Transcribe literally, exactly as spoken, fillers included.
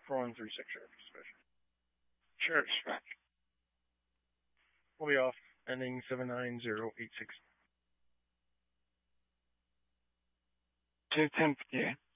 four one three six sheriff dispatch. Sheriff dispatch. We'll be off. Ending seven nine zero eight six. two ten fifty-eight.